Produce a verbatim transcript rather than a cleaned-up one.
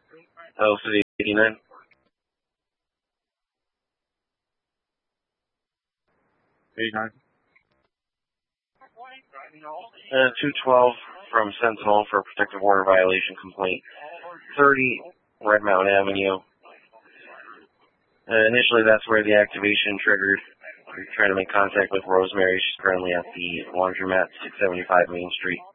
Oh, City eighty-nine. eighty-nine. Uh, two twelve from Sentinel for a protective order violation complaint. thirty Red Mountain Avenue. Uh, initially, that's where the activation triggered. We're trying to make contact with Rosemary. She's currently at the laundromat, six seventy-five Main Street.